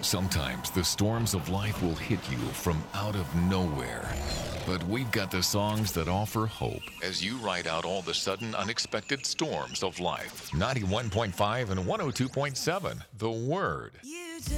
Sometimes the storms of life will hit you from out of nowhere. But we've got the songs that offer hope as you ride out all the sudden unexpected storms of life. 91.5 and 102.7, The Word. You